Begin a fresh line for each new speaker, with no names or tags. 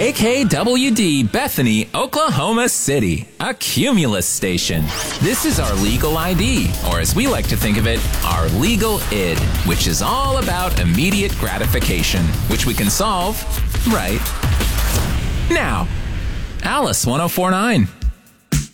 KKWD Bethany, Oklahoma City, a Cumulus station. This is our legal ID, or as we like to think of it, our legal id, which is all about immediate gratification, which we can solve right now. Alice 1049.